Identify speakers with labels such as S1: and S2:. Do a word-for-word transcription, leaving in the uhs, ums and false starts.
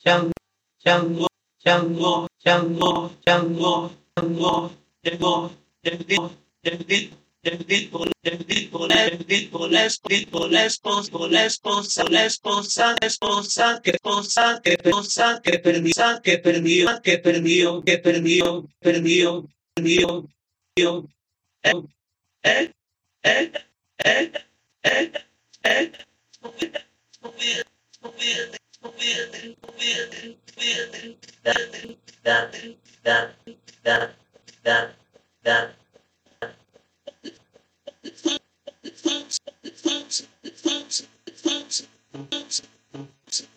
S1: Django, Django, Django, Django, Django, Django, del tipo, del tipo, del tipo, del tipo, del tipo, la esposa, la esposa, la esposa, la esposa, la esposa, que cosa, que cosa, que permisa, que permió, que permió, que permió, permió, permió, permió, eh, eh, eh, eh, eh, eh.